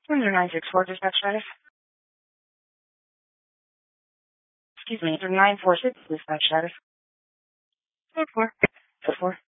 Cruiser 964, dispatch status. Excuse me, 946, dispatch status. 4. 4.